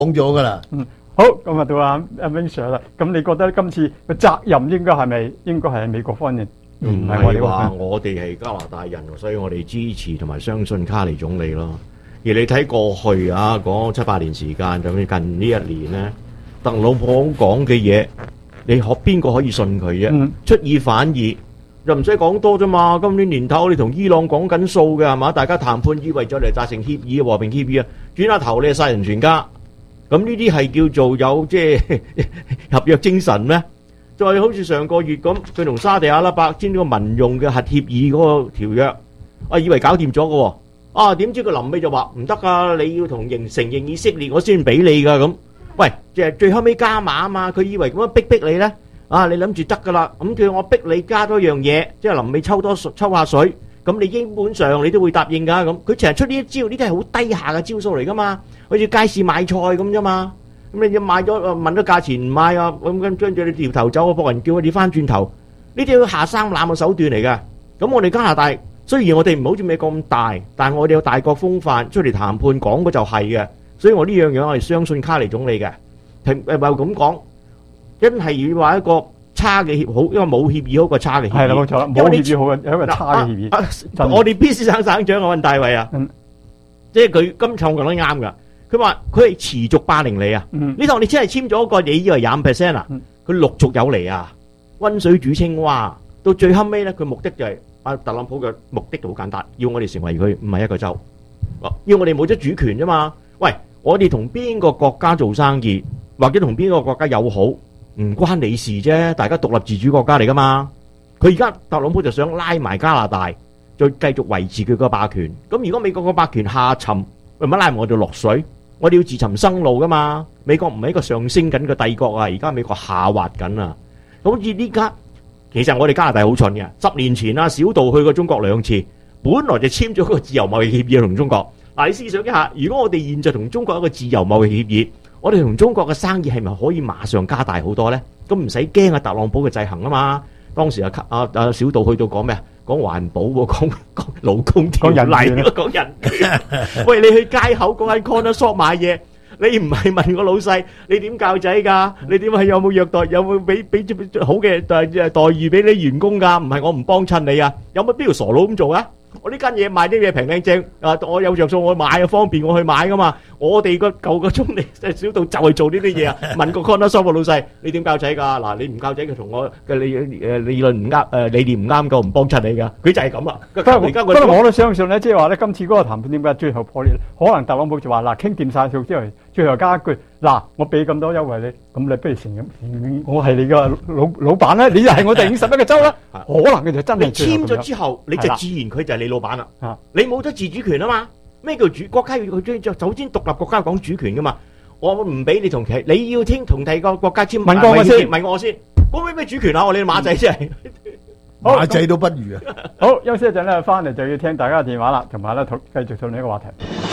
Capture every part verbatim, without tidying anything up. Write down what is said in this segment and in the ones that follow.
講咗噶啦。 嗯，好，咁啊到阿阿 Wing Sir 啦。咁你覺得今次嘅責任應該係咪應該係美國方面？ 唔係話我哋係加拿大人，所以我哋支持同埋相信卡尼總理咯。而你睇過去啊，講七八年時間，咁近呢一年咧，特朗普講嘅嘢，你可邊個可以信佢啫？ 嗯出爾反爾，又唔使講多啫嘛。今年年頭我哋同伊朗講緊數嘅係嘛？大家談判以為咗嚟達成協議和平協議啊，轉下頭你係殺人全家。咁呢啲係叫做有即係合約精神咩？再好似上個月咁，佢同沙地阿拉伯簽咗個民用嘅核協議嗰個條約，啊以為搞掂咗嘅喎，啊點知佢臨尾就話唔得啊！你要同認承認以色列，我先俾你噶咁。喂，即係最後尾加碼啊嘛，佢以為咁樣逼逼你咧，啊你諗住得噶啦，咁叫我逼你加多樣嘢，即係臨尾抽多抽下水，咁你基本上你都會答應噶咁。佢成日出呢啲招，呢啲係好低下嘅招數嚟噶嘛，好似街市買菜咁啫嘛。咁你要買咗問咗價錢唔買啊，咁跟跟住你掉頭走，僕人叫佢哋翻轉頭，呢啲要下三濫嘅手段嚟嘅。咁我哋加拿大雖然我哋唔好似美國咁大，但係我哋有大國風範，出嚟談判講嘅就係嘅。所以我呢樣嘢我係相信卡尼總理嘅。停誒，話咁講，真係要話一個差嘅協好，因為冇協議好過差嘅協議。 係啦，冇錯啦，冇協議好嘅，有一個差嘅協議。 啊啊、我哋 B 先生省長啊，溫大衛啊， 嗯、 即係佢今次講得啱㗎。佢話佢係持續霸凌你啊！ 嗯、 呢趟你真係簽咗一個，你以為廿五 percent 啊？佢陸續有嚟啊！溫水煮青蛙，到最後尾咧，佢目的就係、是、阿特朗普嘅目的就好簡單，要我哋成為佢唔係一個州，要我哋冇咗主權啫嘛。喂，我哋同邊個國家做生意，或者同邊個國家友好，唔關你事啫。大家獨立自主國家嚟噶嘛。佢而家特朗普就想拉埋加拿大，再繼續維持佢個霸權。咁如果美國個霸權下沉，為乜拉埋我哋落水？我哋要自尋生路噶嘛？美國唔係一個上升緊嘅帝國啊，而家美國下滑緊啊！好似呢家，其實我哋加拿大好蠢嘅。十年前啊，小道去過中國兩次，本來就簽咗個自由貿易協議同中國。嗱，你思想一下，如果我哋現在同中國一個自由貿易協議，我哋同中國嘅生意係咪可以馬上加大好多呢？咁唔使驚啊，特朗普嘅制衡啊嘛。當時啊，啊啊小道去到講咩啊？講環保喎，講講勞工條例，講人權。喂，你去街口嗰間 corner shop 買嘢，你唔係問個老細，你點教仔㗎？你點係有冇虐待？有冇俾俾好嘅待待遇俾你員工㗎？唔係我唔幫襯你啊！有冇邊條傻佬咁做啊？我呢間嘢賣啲嘢平靚正，啊我有着數，我買啊方便我去買㗎嘛。我哋個舊個中理即係小道就係做呢啲嘢啊！問個 corner shop 個老細，你點教仔㗎？嗱，你唔教仔，佢同我嘅理誒理論唔啱，誒理念唔啱嘅，我唔幫襯你㗎。佢就係咁啦。 不過不過我都相信咧，即係話咧，今次嗰個談判點解最後破裂？可能特朗普就話嗱，傾掂曬數之後，最後加一句嗱，我俾咁多優惠你，咁你不如承認我係你嘅老老闆咧，你就係我哋五十一個州啦。可能佢就真係你簽咗之後，你就自然佢就係你老闆啦。你冇咗自主權啊嘛？咩叫主國家要佢將首先獨立國家講主權噶嘛？我唔俾你同其你要聽同第個國家簽， 問過我先， 問我先，講咩咩主權啊？我你馬仔真係馬仔都不如啊！ 好，休息一陣咧，翻嚟就要聽大家嘅電話啦，同埋咧討繼續討論呢個話題。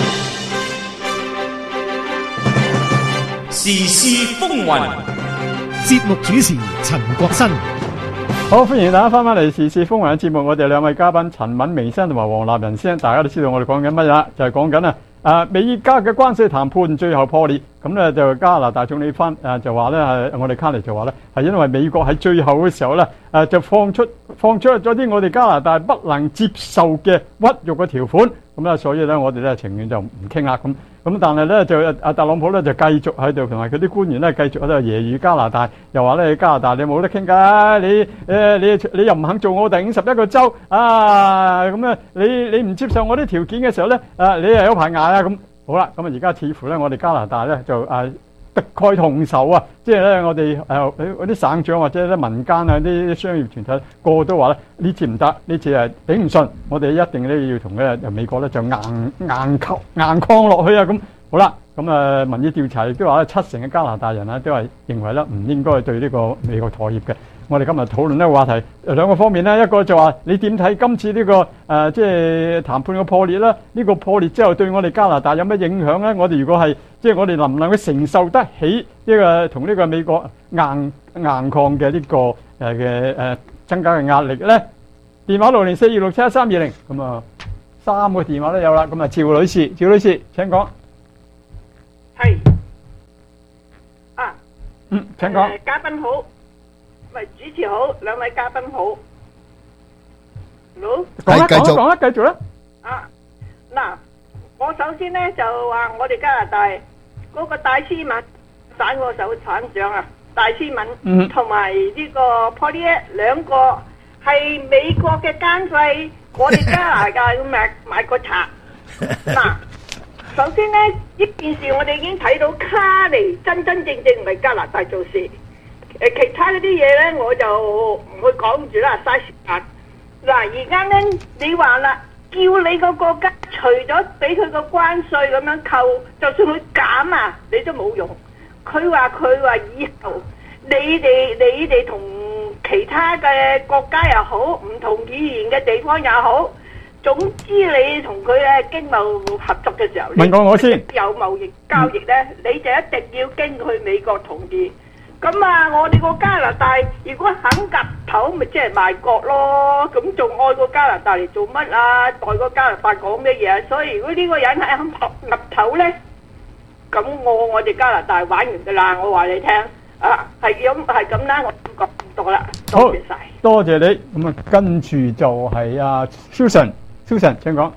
時事風雲， 節目主持陳國新。 好，歡迎大家翻返嚟時事風雲嘅節目，我哋兩位嘉賓陳敏微先生同埋黃立仁先生，大家都知道我哋講緊乜嘢啦？就係講緊啊，誒美加嘅關係談判最後破裂，咁咧就加拿大總理翻誒就話咧係我哋卡尼就話咧係因為美國喺最後嘅時候咧誒就放出放出咗啲我哋加拿大不能接受嘅屈辱嘅條款，咁咧所以咧我哋咧情願就唔傾啦咁。咁但係咧就阿特朗普咧就繼續喺度，同埋佢啲官員咧繼續喺度揶揄加拿大，又話咧加拿大你冇得傾㗎，你誒你你又唔肯做我第五十一個州啊，咁啊你你唔接受我啲條件嘅時候咧，啊你又有排捱啊咁。好啦，咁啊而家似乎咧我哋加拿大咧就誒敵愾同仇啊，即係咧我哋誒嗰啲省長或者咧民間啊啲商業團體個個都話咧呢次唔得，呢次係頂唔順，我哋一定咧要同咧美國咧就硬硬抗硬抗落去啊咁。好啦，咁誒民意調查亦都話咧七成嘅加拿大人咧都係認為咧唔應該對呢個美國妥協嘅。我哋今日討論呢個話題兩個方面咧，一個就話你點睇今次呢、這個誒、呃、即係談判嘅破裂啦？呢、這個破裂之後對我哋加拿大有咩影響咧？我哋如果係即係我哋能唔能夠承受得起呢個同呢個美國硬硬抗嘅呢個誒嘅誒增加嘅壓力咧？電話六零四二六七一三二零，咁啊三個電話都有啦。咁啊趙女士，趙女士請講。 係， 請講。 誒嘉賓好，喂主持好，兩位嘉賓好。好， 講啦， 係繼續講啦，講啦，繼續啦。 啊，嗱，我首先咧就話我哋加拿大嗰個戴斯敏省個首省長啊，戴斯嗯敏同埋呢個 Poilievre 兩個係美國嘅奸細，我哋加拿大要買買個賊。嗱，首先咧呢件事我哋已經睇到卡尼真真正正為加拿大做事，誒其他嗰啲嘢咧我就唔會講住啦，嘥時間。嗱，而家咧你話啦，叫你個國家除咗俾佢個關稅咁樣扣，就算佢減啊，你都冇用。佢話佢話以後你哋你哋同其他嘅國家又好，唔同語言嘅地方又好，總之你同佢嘅經貿合作嘅時候， 問過我先， 有貿易交易咧，你就一定要經佢美國同意。咁啊，我哋個加拿大如果肯岌頭，咪即係賣國咯。咁仲愛個加拿大嚟做乜啊？代個加拿大講咩嘢啊？所以如果呢個人係肯岌頭咧，咁我我哋加拿大玩完噶啦。我話你聽啊，係咁係咁啦，我唔講咁多啦，多謝晒。 多謝你。咁啊，跟住就係阿 Susan，Susan 請講。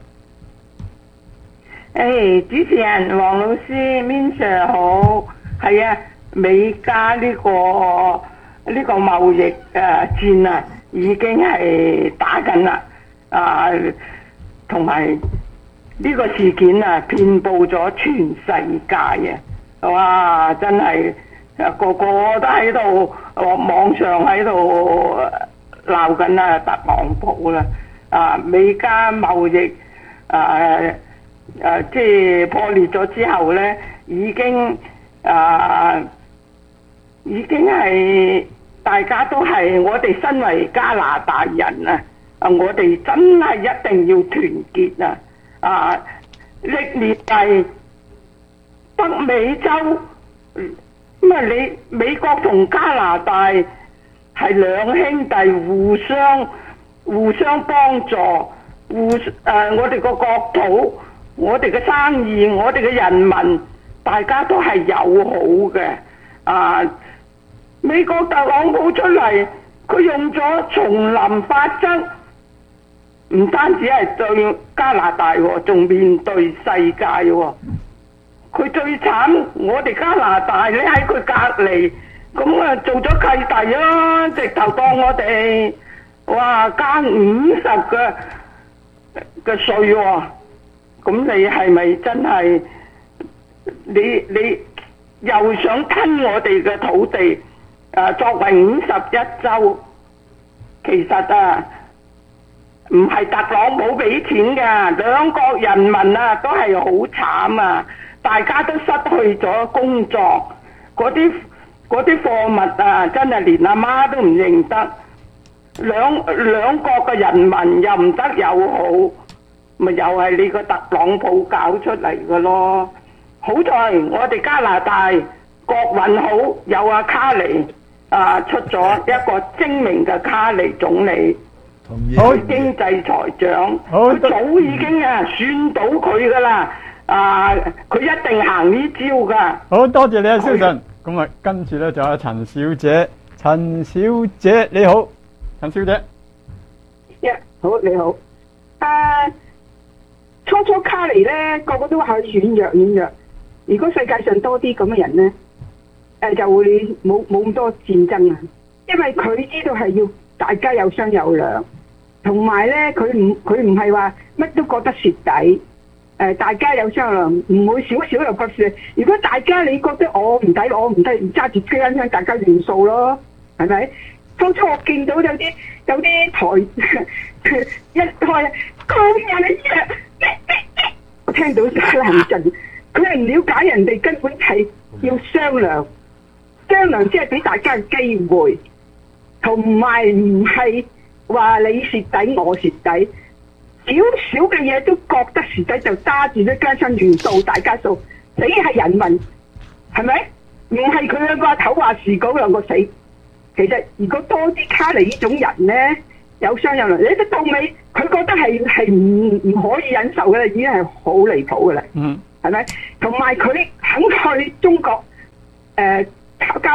誒，主持人黃老師 Min Sir 好，係啊。美加呢、這個呢、這個貿易誒、呃、戰啊，已經係打緊啦，啊，同埋呢個事件啊，遍佈咗全世界嘅，哇！真係個個都喺度，網上喺度鬧緊啊特朗普啦，啊，美加貿易誒誒、啊、即係破裂咗之後咧，已經啊〜已經係大家都係我哋身為加拿大人啊，啊我哋真係一定要團結啊！啊，歷年嚟北美洲咁啊，你美國同加拿大係兩兄弟，互相互相幫助，互誒、啊、我哋個國土、我哋嘅生意、我哋嘅人民，大家都係友好嘅啊！美國特朗普出嚟，佢用咗叢林法則，唔單止係對加拿大喎，仲面對世界喎。佢最慘，我哋加拿大你喺佢隔離，咁啊做咗契弟啦，直頭當我哋哇加五十嘅嘅稅喎。咁你係咪真係你你又想吞我哋嘅土地？啊，作為五十一州，其實啊，唔係特朗普俾錢㗎，兩國人民啊都係好慘啊！大家都失去咗工作，嗰啲嗰啲貨物啊，真係連阿媽都唔認得。兩兩國嘅人民又唔得友好，咪又係你個特朗普搞出嚟嘅咯。好在我哋加拿大國運好，有阿卡尼。啊！出咗一個精明嘅卡尼總理，好經濟財長，佢早已經啊算到佢噶啦，啊佢一定行呢招噶。 好多謝你啊，蕭晨。咁啊，跟住咧就有陳小姐，陳小姐你好，陳小姐。 一、yeah, 好你好。啊，初初卡尼咧個個都話佢軟弱軟弱，如果世界上多啲咁嘅人咧。誒就會冇冇咁多戰爭啊！因為佢知道係要大家有商有量，同埋咧佢唔佢唔係話乜都覺得蝕底。誒大家有商有量，唔會少少又骨蝕。如果大家你覺得我唔抵，我唔得，唔揸住機關槍，大家亂數咯，係咪？當初我見到有啲有啲台一開講人嘅，我聽到好冷靜，佢係唔了解人哋根本係要商量。商量即係俾大家嘅機會，同埋唔係話你蝕底我蝕底，少少嘅嘢都覺得蝕底就揸住啲家親元素大家數，死係人民，係咪？唔係佢兩個阿頭話事嗰兩個死。其實如果多啲卡尼呢種人咧，有商有量，你到到尾佢覺得係係唔唔可以忍受嘅啦，已經係好離譜嘅啦。嗯，係咪？同埋佢肯去中國誒。呃交流，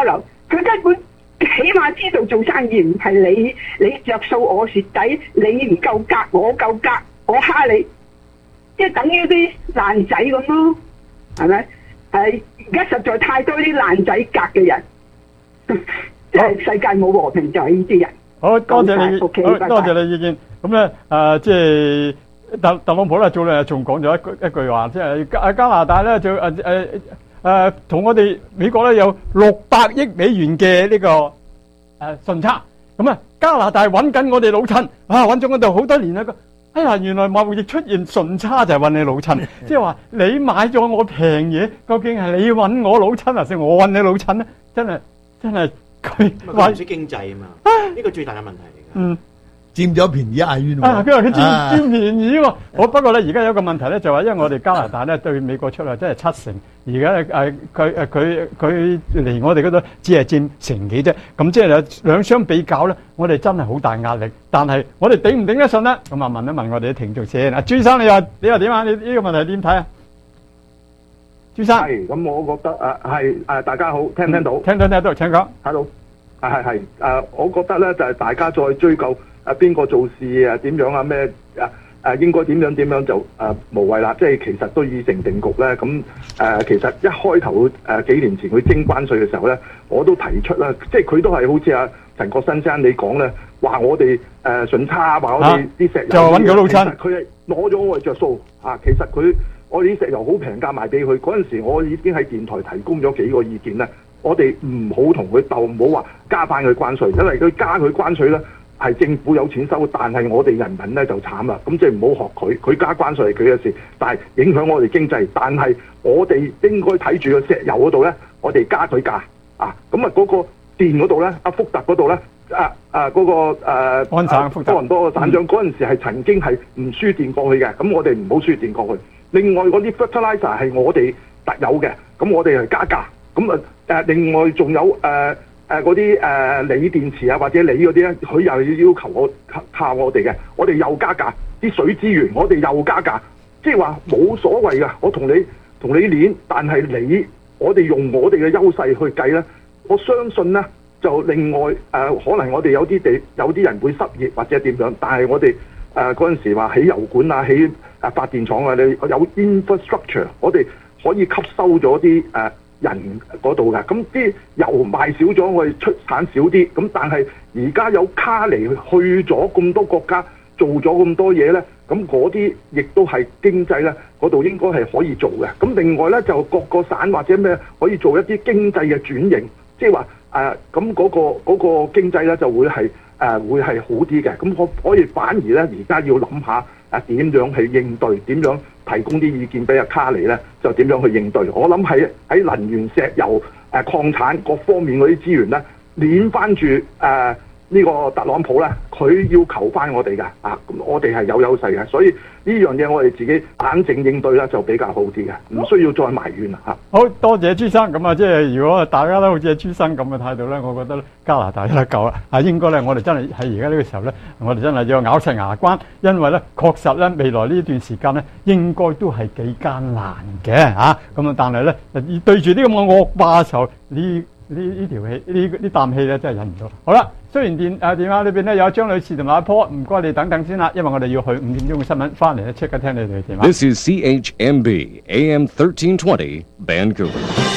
佢根本起碼知道做生意唔係你你着數我蝕底，你唔夠格我夠格，我蝦你，即係等於啲爛仔咁咯，係咪？係而家實在太多啲爛仔格嘅人，即係世界冇和平就係呢啲人。 好多謝你， OK， 好多拜拜謝你意見。咁咧誒，即係特特朗普咧，早兩日仲講咗一句一句話，即係加加拿大咧就誒誒誒同我哋美國咧有六百億美元嘅呢個誒順差。咁啊，加拿大揾緊我哋老襯啊，揾咗我哋好多年啦。哎呀，原來貿易出現順差就係揾你老襯，即係話你買咗我平嘢，究竟係你揾我老襯啊，定我揾你老襯咧？真係真係佢話唔識經濟啊嘛，呢個最大嘅問題嚟㗎。 嗯。 佔咗便宜嗌冤喎！ 啊，佢話佢佔佔便宜喎。好，不過咧，而家有一個問題咧，就話因為我哋加拿大咧對美國出口真係七成，而家誒佢誒佢佢嚟我哋嗰度只係佔成幾啫。咁即係兩兩相比較咧，我哋真係好大壓力。但係我哋頂唔頂得順咧？咁啊問一問我哋啲聽眾先。阿朱生，你話你話點啊？你呢個問題點睇啊？朱生， 係咁，我覺得誒係誒大家好，聽唔聽到？ 聽到聽到，請講。 Hello，啊係係誒，我覺得咧就係大家再追究。啊邊個做事啊點樣啊咩啊啊應該點樣點樣就啊無謂啦，即係其實都已成定局咧。咁誒、啊、其實一開頭誒、啊、幾年前佢徵關稅嘅時候咧，我都提出啦，即係佢都係好似阿陳國新先生你講咧，話我哋誒順差，話我哋啲石油就揾佢老襯， 佢係攞咗我哋着數啊。其實佢我哋啲石油好平價賣俾佢嗰陣時，我已經喺電台提供咗幾個意見咧。我哋唔好同佢鬥，唔好話加翻佢關稅，因為佢加佢關稅咧。係政府有錢收，但係我哋人民咧就慘啦。咁即係唔好學佢，佢加關稅係佢嘅事，但係影響我哋經濟。但係我哋應該睇住個石油嗰度咧，我哋加佢價啊。咁啊嗰個電嗰度咧，阿福特嗰度咧，啊啊嗰、嗰個誒安省福特多倫多個省長嗰陣時係曾經係唔輸電過去嘅，咁我哋唔好輸電過去。另外嗰啲 fertilizer 係我哋特有嘅，咁我哋係加價。咁啊誒，另外仲有誒。呃誒嗰啲誒鋰電池啊，或者鋰嗰啲咧，佢又要要求我靠我哋嘅，我哋又加價，啲水資源我哋又加價，即係話冇所謂噶，我同你同你攣，但係你我哋用我哋嘅優勢去計咧，我相信咧就另外誒、呃、可能我哋有啲地有啲人會失業或者點樣，但係我哋誒嗰陣時話起油管啊，起誒發電廠啊，你有 infrastructure， 我哋可以吸收咗啲誒。呃人嗰度㗎，咁啲油賣少咗，我哋出產少啲，咁但係而家有卡尼去咗咁多國家做咗咁多嘢咧，咁嗰啲亦都係經濟咧嗰度應該係可以做嘅。咁另外咧就各個省或者咩可以做一啲經濟嘅轉型，即係話誒咁嗰個嗰個經濟咧就會係誒、呃、會係好啲嘅。咁可可以反而咧而家要諗下誒點樣去應對，點樣提供啲意見俾阿卡尼咧，就點樣去應對？我諗喺喺能源、石油、誒、呃、礦產各方面嗰啲資源咧，攣翻住誒呢個特朗普咧，佢要求翻我哋㗎啊！咁我哋係有優勢嘅，所以呢樣嘢我哋自己冷靜應對咧就比較好啲嘅，唔需要再埋怨啦嚇。 好多謝朱生，咁啊，即係如果大家都好似朱生咁嘅態度咧，我覺得加拿大有得救啦。啊，應該咧，我哋真係喺而家呢個時候咧，我哋真係要咬實牙關，因為咧確實咧未來呢段時間咧應該都係幾艱難嘅嚇。咁啊，但係咧對住呢咁嘅惡霸嘅時候，呢呢呢條氣呢呢啖氣咧真係忍唔到。好啦，雖然電啊電話裏邊咧有張女士同埋阿坡，唔該你等等先啦，因為我哋要去五點鐘嘅新聞，翻嚟咧即刻聽你哋嘅電話。 This is C H M B A M thirteen twenty Vancouver。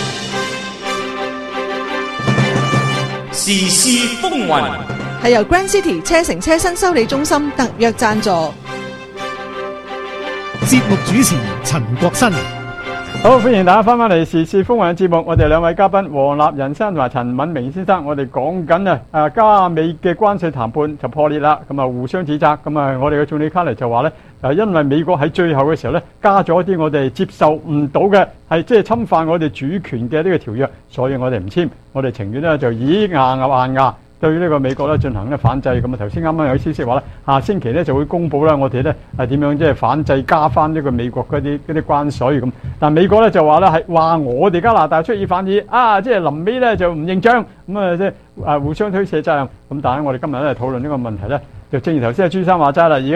時事風雲係由 Grand City 車城車身修理中心特約贊助。 節目主持陳國新。 好，歡迎大家翻返嚟時事風雲嘅節目，我哋兩位嘉賓黃立仁先生同埋陳敏明先生，我哋講緊啊啊加美嘅關稅談判就破裂啦，咁啊互相指責，咁啊我哋嘅總理卡尼就話咧，誒因為美國喺最後嘅時候咧加咗一啲我哋接受唔到嘅，係即係侵犯我哋主權嘅呢個條約，所以我哋唔簽，我哋情願咧就以硬硬硬硬對呢個美國咧進行咧反制。咁啊頭先啱啱有消息話咧，下星期咧就會公佈啦，我哋咧係點樣即係反制加翻呢個美國嗰啲嗰啲關稅咁。但美國咧就話咧係話我哋加拿大出爾反爾啊，即係臨尾咧就唔認賬，咁啊即係啊互相推卸責任。咁但係我哋今日咧討論呢個問題咧，就正如頭先阿朱生話齋啦，而家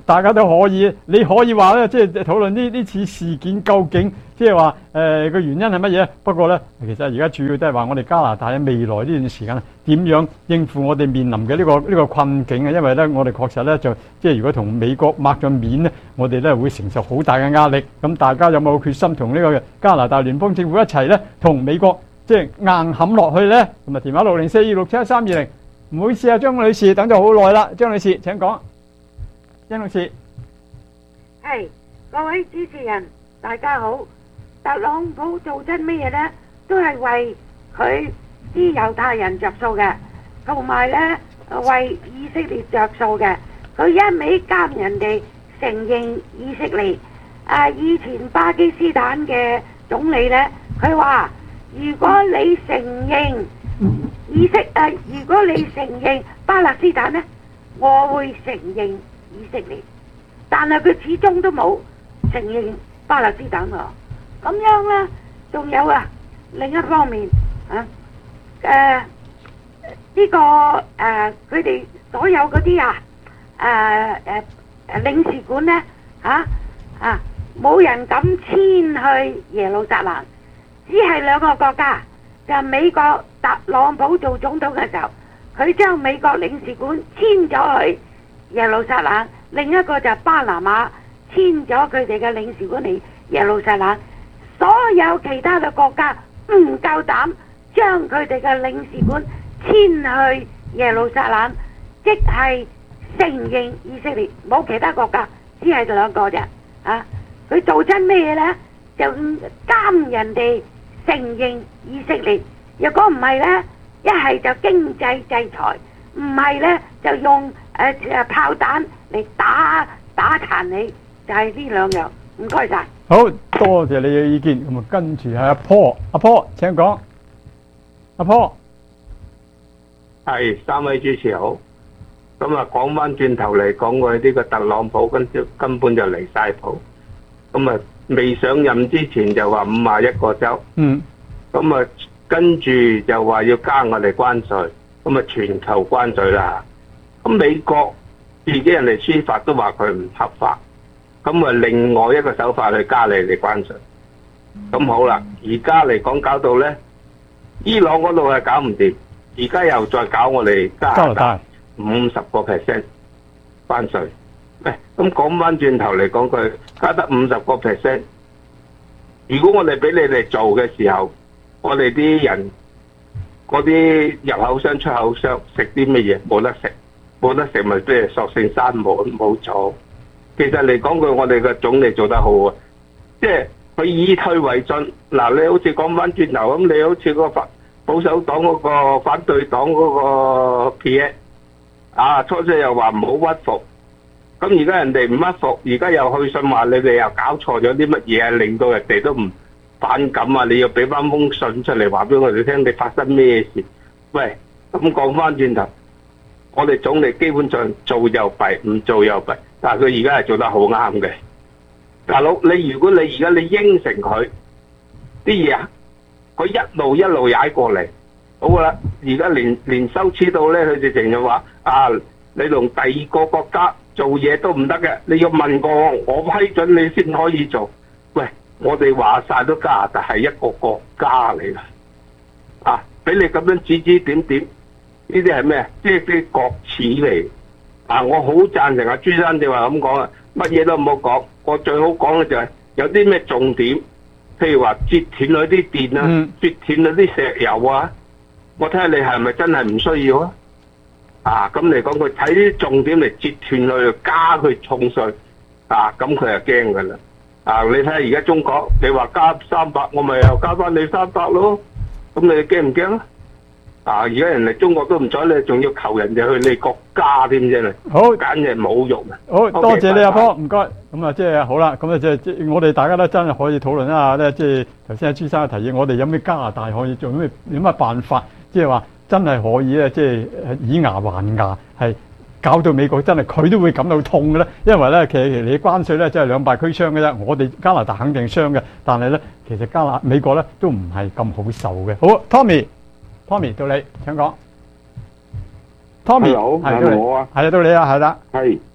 大家都可以，你可以話咧，即係討論呢呢次事件究竟即係話誒個原因係乜嘢？不過咧，其實而家主要都係話我哋加拿大喺未來呢段時間點樣應付我哋面臨嘅呢個呢個困境啊！因為咧，我哋確實咧就即係如果同美國抹咗面咧，我哋咧會承受好大嘅壓力。咁大家有冇決心同呢個加拿大聯邦政府一齊咧，同美國即係硬冚落去咧？咁啊，電話六零四二六七一三二零。唔好意思啊，張女士等咗好耐啦，張女士請講。張女士， 係各位主持人，大家好。特朗普做真咩嘢呢？都係為佢啲猶太人着數嘅，同埋呢為以色列着數嘅。佢一味監人哋承認以色列。啊，以前巴基斯坦嘅總理呢，佢話如果你承認以色誒、啊，如果你承認巴勒斯坦呢，我會承認以色列。但係佢始終都冇承認巴勒斯坦喎。咁樣啦，仲有啊，另一方面啊，誒、呃、呢、這個誒佢哋所有嗰啲啊誒誒誒領事館呢，嚇啊冇人敢遷去耶路撒冷，只係兩個國家。就美國特朗普做總統嘅時候，佢將美國領事館遷咗去耶路撒冷，另一個就巴拿馬遷咗佢哋嘅領事館嚟耶路撒冷。所有其他嘅國家唔夠膽將佢哋嘅領事館遷去耶路撒冷，即係承認以色列，冇其他國家，只係兩個啫。啊，佢做真咩嘢呢？就監人哋承認以色列，若果唔係呢，一係就經濟制裁，唔係呢就用誒誒、呃、炮彈嚟打打殘你，就係呢兩樣。唔該晒。 好多謝你嘅意見。咁啊，跟住係阿坡，阿坡請講。阿坡， 係三位主持好。咁啊，講翻轉頭嚟講，佢呢個特朗普根根本就離晒譜。咁啊，未上任之前就話五十一個州， 嗯， 咁啊跟住就話要加我哋關稅，咁啊全球關稅啦。咁美國自己人哋司法都話佢唔合法，咁啊另外一個手法去加你哋關稅。咁好啦，而家嚟講搞到咧，伊朗嗰度係搞唔掂，而家又再搞我哋加拿大五十個 percent 關稅。喂，咁講翻轉頭嚟講，佢加得五十個 percent。如果我哋俾你哋做嘅時候，我哋啲人嗰啲入口商、出口商食啲乜嘢？冇得食，冇得食咪即係索性閂門冇做。其實嚟講句，我哋嘅總理做得好啊，即係佢以退為進。嗱，你好似講翻轉頭咁，你好似個反保守黨嗰個反對黨嗰個 P A 啊，初初又話唔好屈服。咁而家人哋唔屈服，而家又去信話你哋又搞錯咗啲乜嘢啊，令到人哋都唔反感啊！你要俾翻封信出嚟話俾我哋聽，你發生咩事？喂，咁講翻轉頭，我哋總理基本上做又弊，唔做又弊，但係佢而家係做得好啱嘅。大佬，你如果你而家你應承佢啲嘢啊，佢一路一路踩過嚟，好啦，而家連連羞恥到咧，佢直情就話啊，你同第二個國家做嘢都唔得嘅，你要問過我，我批准你先可以做。喂，我哋話晒都加拿大係一個國家嚟啦，啊，俾你咁樣指指點點，呢啲係咩？即係啲國恥嚟。啊，我好贊成阿朱生你話咁講啊，乜嘢都唔好講，我最好講嘅就係有啲咩重點，譬如話截斷嗰啲電啊，嗯、截斷嗰啲石油啊，我睇下你係咪真係唔需要啊？啊，咁嚟講佢睇啲重點嚟截斷佢，加佢重稅，啊，咁佢就驚噶啦。啊，你睇下而家中國，你話加三百，我咪又加翻你三百咯。咁你驚唔驚啊？啊，而家人哋中國都唔睬你，仲要求人哋去你國家添啫， 好， 簡直侮辱啊！ 好多謝你阿哥，唔該。咁啊，即係好啦，咁啊，即係即係我哋大家都真係可以討論一下咧。即係頭先阿朱生嘅提議，我哋有咩加拿大可以做咩有咩辦法？即係話。真係可以咧，即係以牙還牙，係搞到美國真係佢都會感到痛嘅咧。因為咧，其實你關稅咧真係兩敗俱傷嘅啫。我哋加拿大肯定傷嘅，但係咧，其實加拿美國咧都唔係咁好受嘅。好 ，Tommy，Tommy 到你請講。Tommy 係到我啊， 係啊，到你啊，係啦。 係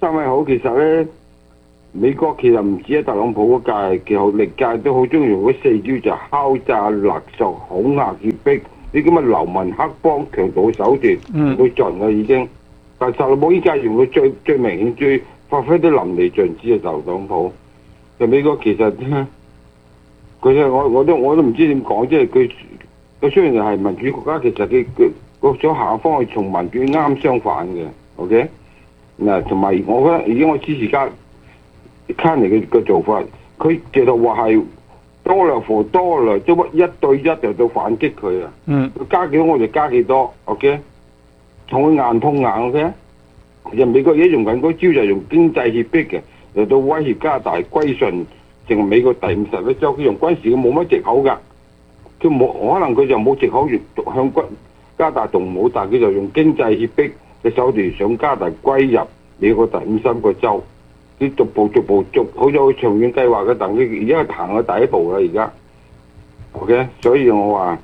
三位好，其實咧，美國其實唔止喺特朗普嗰屆，其實歷屆都好中意用嗰四招，就敲詐、勒索、恐嚇、脅迫，啲咁嘅流民黑幫強盜手段， 嗯， 到盡啦已經。但係特朗普依家用到最最明顯、最發揮得淋漓盡致嘅特朗普。就美國其實佢我我都我都唔知點講，即係佢佢雖然係民主國家，其實佢佢個想行方係同民主啱相反嘅。OK， 嗱，同埋我覺得而家我支持加卡尼嘅嘅做法，佢直頭話係多啦 for 多啦，即係一對一就到反擊佢啊。 嗯， 佢加幾多我就加幾多。OK， 同佢硬碰硬。OK， 其實美國而家用緊嗰招就係用經濟脅迫嘅。嚟到威脅加拿大歸順成為美國第五十一州，佢用軍事佢冇乜藉口㗎，佢冇可能佢就冇藉口向軍加拿大動武，但係佢就用經濟脅迫嘅手段想加拿大歸入美國第五十一個州，佢逐步逐步逐好似好長遠計劃嘅，但佢而家係行咗第一步啦，而家 ，OK， 所以我話，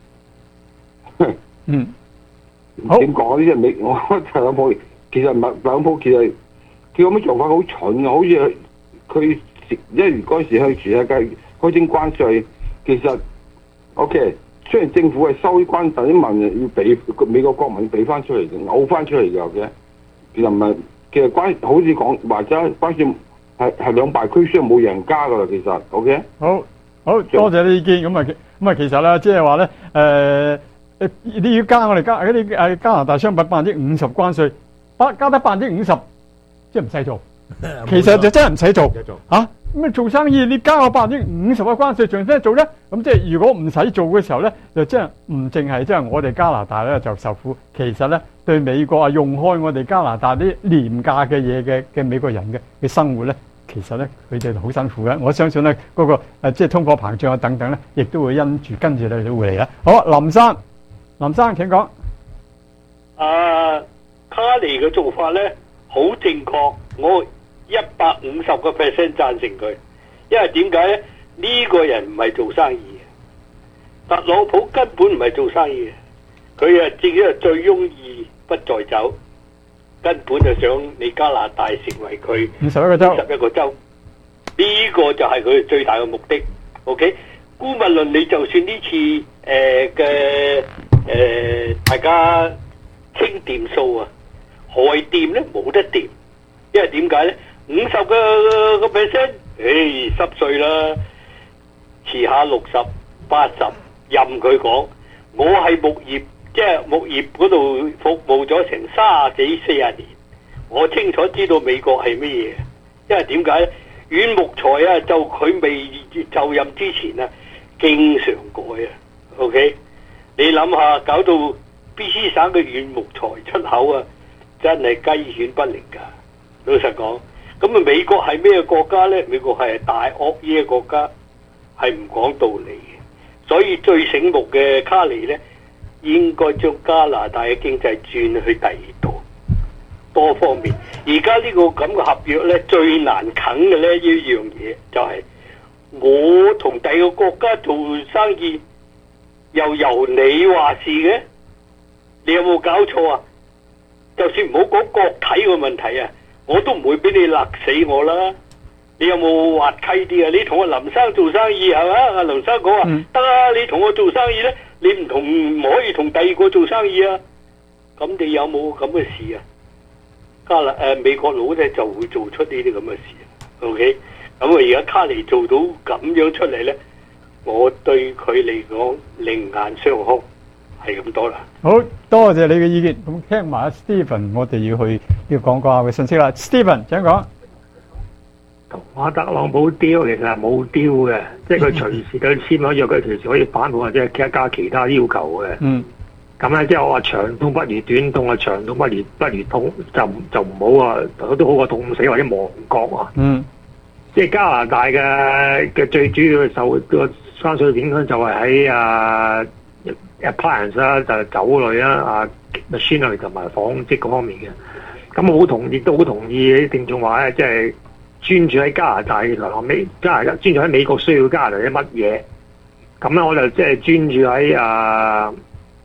嗯，好點講呢？即係美我特朗普其實唔係特朗普其實。佢咁嘅做法好蠢啊！好似佢因為嗰陣時向全世界開徵關稅，其實 OK， 雖然政府係收啲關稅，啲民要俾美國國民俾翻出嚟嘅，嘔翻出嚟嘅嘅。其實唔係，其實關好似講話齋關稅係係兩敗俱傷，冇贏家噶啦。其實 OK， 好好多謝你意見。咁啊咁啊，其實咧即係話咧誒誒，你要加我哋加嗰啲誒加拿大商品百分之五十關稅，加加得百分之五十。即係唔使做，其實就真係唔使做嚇。咁啊做生意，你加我百分之五十嘅關稅，仲使做咧？咁即係如果唔使做嘅時候咧，就即係唔淨係即係我哋加拿大咧就受苦。其實咧對美國啊用開我哋加拿大啲廉價嘅嘢嘅嘅美國人嘅嘅生活咧，其實咧佢哋好辛苦嘅。我相信咧嗰、嗰個、呃、即係通貨膨脹啊等等咧，亦都會因住跟住咧都會嚟嘅。好，林生，林生請講。 啊，卡尼嘅做法咧。好正確，我一百五十個 percent 贊成佢，因為點解咧？呢、這個人唔係做生意嘅，特朗普根本唔係做生意嘅，佢啊自己係醉翁意不在酒，根本就想你加拿大成為佢五十一個州， 十一個州，呢、這個就係佢最大嘅目的。OK， 姑勿論你就算呢次誒嘅誒大家傾掂數啊。害掂咧冇得掂，因為點解咧？五十個個 percent，誒濕碎啦，遲下六十、八十，任佢講。我係木業，即係木業嗰度服務咗成三十幾四十年，我清楚知道美國係乜嘢。因為點解咧？軟木材啊，就佢未就任之前啊，經常改啊。OK， 你諗下，搞到 B C 省嘅軟木材出口啊！真係雞犬不寧㗎，老實講。咁啊，美國係咩國家呢？美國係大惡嘢嘅國家，係唔講道理嘅。所以最醒目嘅卡尼呢，應該將加拿大嘅經濟轉去第二度，多方面。而家呢個咁嘅合約呢，最難啃嘅呢一樣嘢就係、是、我同第二個國家做生意，又由你話事嘅，你有冇搞錯啊？就算唔好講國體嘅問題啊，我都唔會俾你勒死我啦。你有冇滑稽啲啊？你同阿林生做生意係嘛？阿林生講話得啊，你同我做生意咧，你唔同唔可以同第二個做生意啊。咁你有冇咁嘅事啊？加拿誒美國佬咧就會做出呢啲咁嘅事。OK， 咁啊而家卡尼做到咁樣出嚟咧，我對佢嚟講另眼相看。係咁多啦， 好多謝你嘅意見。咁聽埋 Stephen， 我哋要去要講講下嘅信息啦。Stephen， 請講。 同阿特朗普丟其實係冇丟嘅，即係佢隨時佢簽咗約，佢隨時可以反悔或者係加其他要求嘅。嗯。咁咧，即係我話長痛不如短痛啊，長痛不如不如痛，就就唔好啊，都好過痛死或者亡國啊。嗯。即係加拿大嘅嘅最主要嘅受個關稅影響就係喺啊。appliance 啦，就係酒類啦，啊 machinery 同埋紡織嗰方面嘅。咁我好同意，都好同意啲聽眾話咧，即係專注喺加拿大同埋美加拿大，專注喺美國需要加拿大啲乜嘢。咁咧我就即係專注喺啊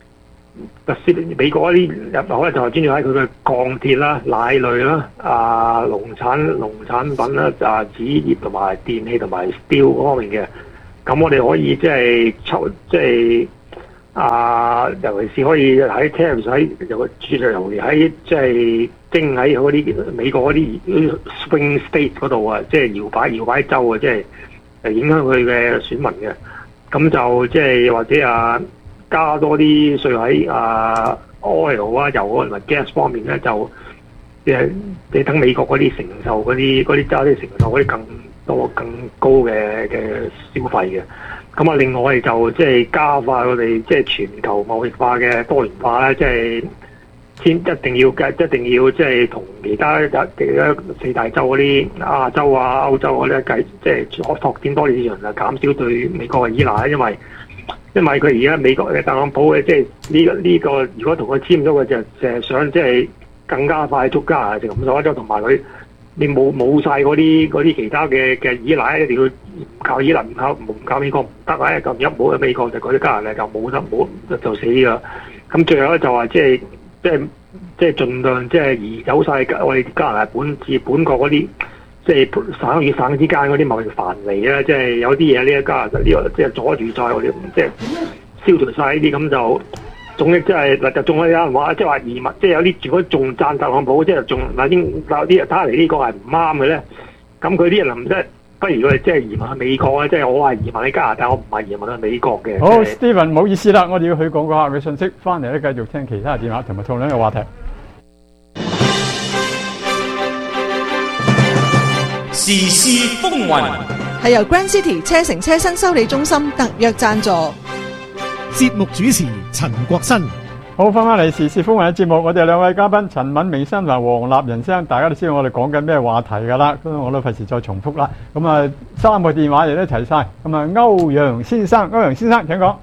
特別美國嗰啲入口咧就係專注喺佢嘅鋼鐵啦、奶類啦、啊農產農產品啦、啊紙業同埋電器同埋 steel 嗰方面嘅。咁我哋可以即係抽即係啊，尤其是可以喺 tariff 喺有個注重尤其喺即係徵喺嗰啲美國嗰啲 swing state 嗰度啊，即係搖擺搖擺州啊，即係誒影響佢嘅選民嘅。咁就即係或者啊加多啲稅喺啊 oil 啊油啊同埋 gas 方面咧，就即係你等美國嗰啲承受嗰啲嗰啲揸啲承受嗰啲更多更高嘅嘅消費嘅。咁啊，另外我哋就即係加快我哋即係全球貿易化嘅多元化咧，即係先一定要嘅，一定要即係同其他其他四大洲嗰啲亞洲啊、歐洲嗰啲計，即係拓拓展多啲市場啊，減少對美國嘅依賴。因為因為佢而家美國嘅特朗普嘅即係呢個呢個，如果同佢簽咗嘅就就係想即係更加快速加啊，就咁所以同埋佢。你冇冇曬嗰啲嗰啲其他嘅嘅依賴，一定要靠依賴，唔靠唔靠美國唔得啊！咁一冇喺美國就嗰啲加拿大就冇得冇就死㗎。咁最後咧就話即係即係即係盡量即係移走曬我哋加拿大本自本國嗰啲即係省與省之間嗰啲貿易繁離啊！即係有啲嘢呢加拿大呢個即係阻住曬我哋，即係消除曬呢啲咁就。總之即係嗱，就仲有人話，即係話移民，即係有啲如果仲贊特朗普，即係仲嗱啲有啲人睇嚟呢個係唔啱嘅咧。咁佢啲人唔即係，不如佢即係移民去美國咧。即係我係移民喺加拿大，我唔係移民去美國嘅。 好 ，Steven，唔好意思啦，我哋要去廣告客嘅信息，翻嚟咧繼續聽其他電話同埋討論嘅話題。 時事風雲係由 Grand City 車城車新修理中心特約贊助。 節目主持陳國新。 好，翻返嚟時事風雲嘅節目，我哋兩位嘉賓陳敏明生同埋黃立仁生，大家都知道我哋講緊咩話題㗎啦，咁我都費事再重複啦。咁啊，三個電話亦都齊晒。咁啊，歐陽先生，歐陽先生請講。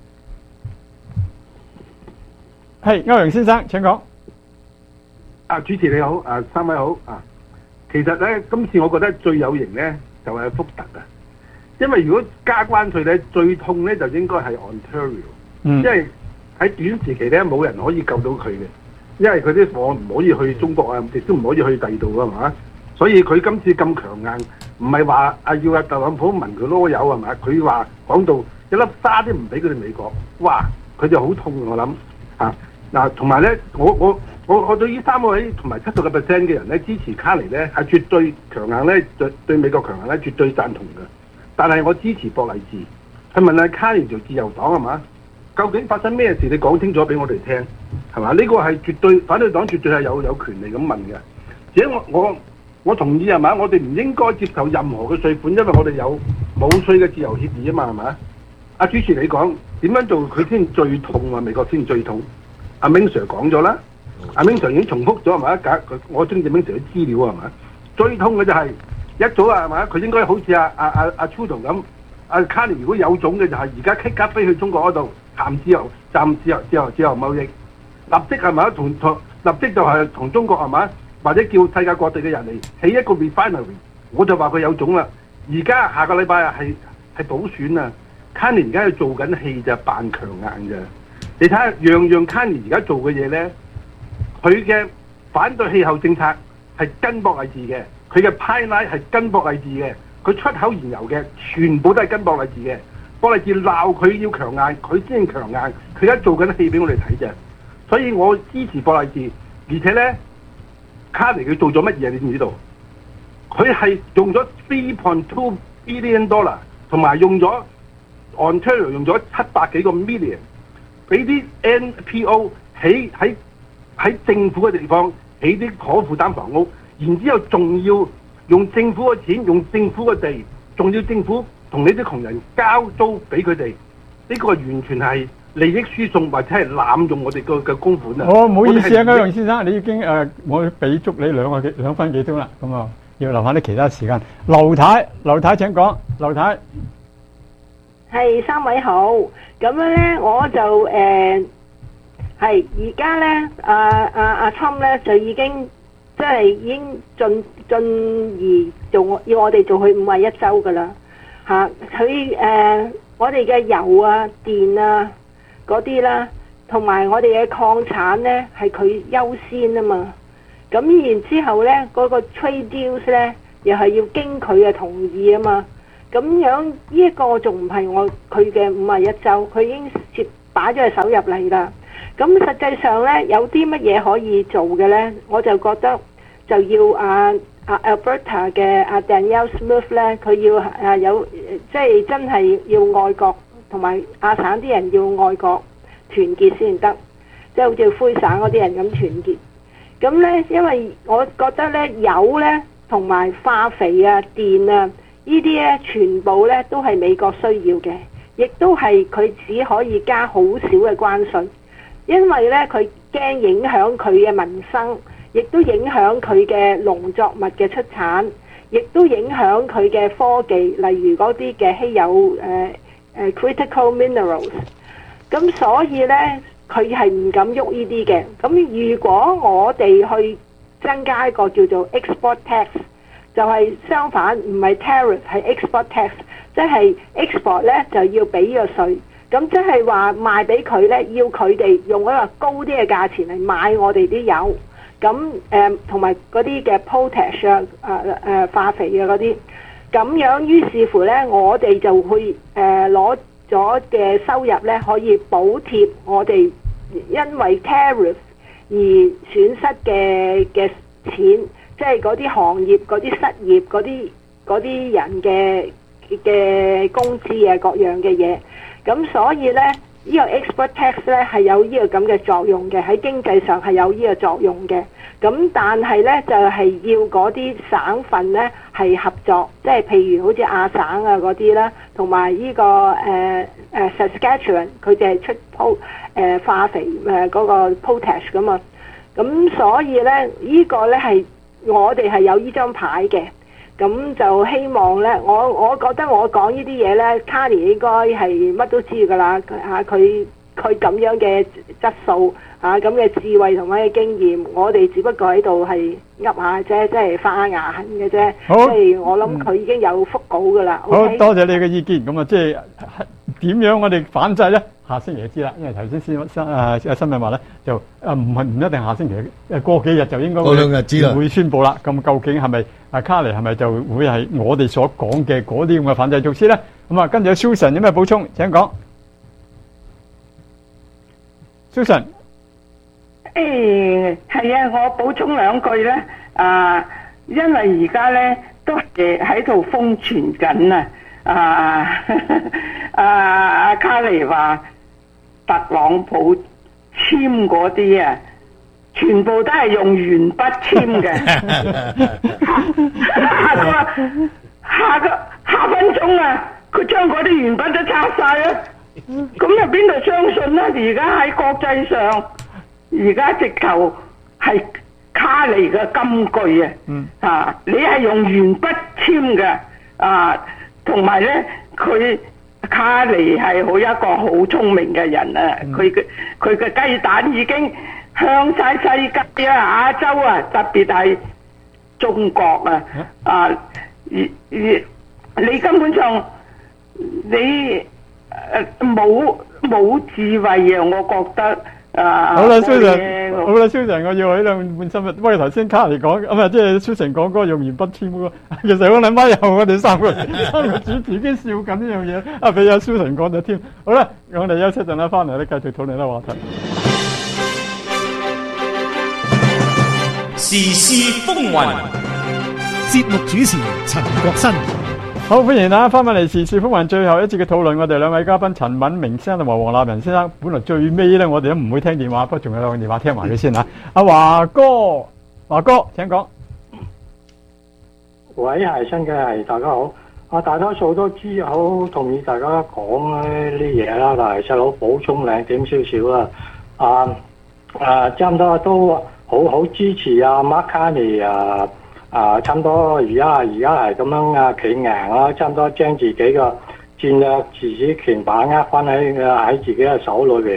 係，歐陽先生請講。 啊，主持你好，啊三位好啊。其實咧，今次我覺得最有型咧就係福特啊。因為如果加關稅咧，最痛咧就應該係 Ontario， 嗯、 因為喺短時期咧冇人可以救到佢嘅，因為佢啲貨唔可以去中國啊，亦都唔可以去第二度啊嘛，所以佢今次咁強硬，唔係話啊要阿特朗普聞佢囉柚係嘛，佢話講到一粒沙都唔俾佢哋美國，哇！佢就好痛我諗嚇嗱，同埋咧，我我我我對於三個位同埋七十個 percent 嘅人咧支持卡尼咧係絕對強硬咧，對對美國強硬咧絕對贊同嘅。但係我支持博勵治，去問下卡尼做自由黨係嘛？究竟發生咩事？你講清楚俾我哋聽，係嘛？呢、這個係絕對反對黨絕對係有有權利咁問嘅。而且我我我同意係嘛？我哋唔應該接受任何嘅稅款，因為我哋有冇稅嘅自由協議啊嘛係嘛？阿主持你講點樣做佢先最痛啊？美國先最痛。阿 Ming Sir 講咗啦，阿 Ming Sir 已經重複咗係嘛？假佢我中意 Ming Sir 啲資料係嘛？最痛嘅就係、是。一早啊，係嘛？佢應該好似阿阿阿阿 Trudeau 咁，阿卡尼如果有種嘅就係而家即刻飛去中國嗰度談自由、談自由、自由、自由貿易，立即係咪同同立即就係同中國係嘛？或者叫世界各地嘅人嚟起一個 refinery， 我就話佢有種啦。而家下個禮拜啊係係補選啊，卡尼而家係做緊戲就扮強硬嘅。你睇下樣樣卡尼而家做嘅嘢咧，佢嘅反對氣候政策係跟博勵治嘅。佢嘅 pipeline 係跟博勵治嘅，佢出口燃油嘅全部都係跟博勵治嘅。博勵治鬧佢要強硬，佢先強硬。佢而家做緊戲俾我哋睇啫，所以我支持博勵治。而且咧，卡尼佢做咗乜嘢？你知唔知道？佢係用咗 three point two billion dollar， 同埋用咗 Ontario 用咗七百幾個 million， 俾啲 N P O 起喺喺政府嘅地方起啲可負擔房屋。然之後仲要用政府嘅錢，用政府嘅地，仲要政府同呢啲窮人交租俾佢哋，呢、這個完全係利益輸送或者係濫用我哋個嘅公款啊！ 哦，唔好意思啊，歐陽先生，你已經誒、呃，我俾足你兩個幾兩分幾鐘啦，咁啊，要留翻啲其他時間。劉太，劉太請講，劉太。 係三位好，咁樣咧我就誒係而家咧，阿阿阿侵咧就已經。即係已經進進而做，要我哋做去五十一州噶啦嚇。佢、啊、誒、呃，我哋嘅油啊、電啊嗰啲啦， 同埋我哋嘅礦產咧係佢優先啊嘛。咁然之後咧，嗰、嗰個 trade deals 咧又係要經佢嘅同意啊嘛。咁樣呢一個仲唔係我佢嘅五十一州，佢已經接擺咗隻手入嚟啦。咁實際上咧，有啲乜嘢可以做嘅咧？我就覺得就要啊啊 Alberta 嘅啊 Danielle Smith 咧，佢要啊有即係真係要愛國，同埋亞省啲人要愛國團結先得，即係好似灰省嗰啲人咁團結。咁咧，因為我覺得咧油咧同埋化肥啊、電啊呢啲咧，全部咧都係美國需要嘅，亦都係佢只可以加好少嘅關稅。因為咧，佢驚影響佢嘅民生，亦都影響佢嘅農作物嘅出產，亦都影響佢嘅科技，例如嗰啲嘅稀有誒誒、呃、critical minerals。咁所以咧，佢係唔敢喐呢啲嘅。咁如果我哋去增加一個叫做 export tax，就係相反，唔係 tariff 係 export tax， 即係 export 咧就要俾個稅。咁即係話賣俾佢咧，要佢哋用一個高啲嘅價錢嚟買我哋啲油，咁誒同埋嗰啲嘅 potash 啊、誒誒化肥啊嗰啲，咁樣於是乎咧，我哋就會誒攞咗嘅收入咧，可以補貼我哋因為 tariff 而損失嘅嘅錢，即係嗰啲行業、嗰啲失業、嗰啲嗰啲人嘅嘅工資啊，各樣嘅嘢。咁所以咧，呢個 export tax 咧係有呢個咁嘅作用嘅，喺經濟上係有呢個作用嘅。咁但係咧就係要嗰啲省份咧係合作，即係譬如好似亞省啊嗰啲啦，同埋呢個誒誒 Saskatchewan 佢哋係出 po 誒化肥誒嗰個 potash 噶嘛。咁所以咧呢個咧係我哋係有呢張牌嘅。咁就希望咧，我我覺得我講呢啲嘢咧，卡尼應該係乜都知噶啦嚇，佢佢咁樣嘅質素嚇，咁嘅智慧同埋嘅經驗，我哋只不過喺度係噏下啫，即係發下牙痕嘅啫。 好， 即係我諗佢已經有覆稿噶啦。 好 OK？ 多謝你嘅意見。咁啊，即係點樣我哋反制咧？下星期就知啦。因為頭先先新誒誒新聞話咧，就誒唔係唔一定下星期，誒過幾日就應該會過兩日知啦會宣佈啦。咁究竟係咪啊卡尼係咪就會係我哋所講嘅嗰啲咁嘅反制措施咧？咁啊，跟住 Susan 有咩補充？請講。Susan。 誒係啊，我補充兩句咧。啊，因為而家咧都係喺度瘋傳緊啊！啊啊阿卡尼話特朗普簽嗰啲啊，全部都係用鉛筆簽嘅。下個下個下分鐘啊，佢將嗰啲鉛筆都拆晒啦。咁又邊度相信咧？而家喺國際上，而家直頭係卡尼嘅金句啊！ 嗯， 啊，你係用鉛筆簽嘅啊，同埋咧，佢卡尼係好一個好聰明嘅人啊！佢嘅佢嘅雞蛋已經向晒世界啊、亞洲啊，特別係中國啊啊！而而你根本上你誒冇冇智慧啊！我覺得。啊！ 好啦，Susan，好啦，Susan，我要喺度換心啊！喂，頭先卡尼講，咁啊，即係 Susan 講嗰個用鉛筆簽嗰個，其實我諗翻又我哋三個三個主持已經笑緊呢樣嘢，啊，俾阿 Susan 講咗添。好啦，我哋休息陣啦，翻嚟咧繼續討論呢個話題。 時事風雲， 節目主持陳國新。 好，歡迎大家翻返嚟時事風雲最後一節嘅討論。我哋兩位嘉賓陳敏明先生同埋黃立仁先生，本來最尾咧我哋都唔會聽電話，不過仲有兩個電話聽埋佢先吓。阿華哥，華哥請講。 喂，係新嘅，係大家好。啊，大多數都知好同意大家講呢啲嘢啦，但係細佬補充兩點少少啦。啊啊，差唔多都好好支持阿 Mark Carney 啊。啊，差唔多而家而家係咁樣啊，企硬啦，差唔多將自己嘅戰略自主權把握翻喺喺自己嘅手裏邊。